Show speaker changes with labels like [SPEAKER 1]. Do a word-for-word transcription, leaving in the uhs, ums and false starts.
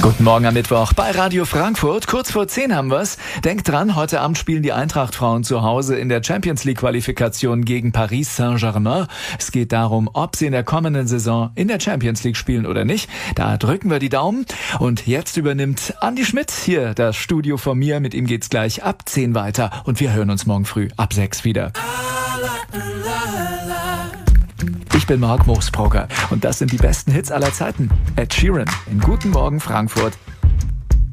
[SPEAKER 1] Guten Morgen am Mittwoch bei Radio Frankfurt. Kurz vor zehn haben wir's. Denkt dran, heute Abend spielen die Eintracht-Frauen zu Hause in der Champions-League-Qualifikation gegen Paris Saint-Germain. Es geht darum, ob sie in der kommenden Saison in der Champions League spielen oder nicht. Da drücken wir die Daumen. Und jetzt übernimmt Andi Schmidt hier das Studio von mir. Mit ihm geht's gleich ab zehn weiter. Und wir hören uns morgen früh ab sechs wieder. Ich bin Mark Moosbroker und das sind die besten Hits aller Zeiten. Ed Sheeran in Guten Morgen Frankfurt.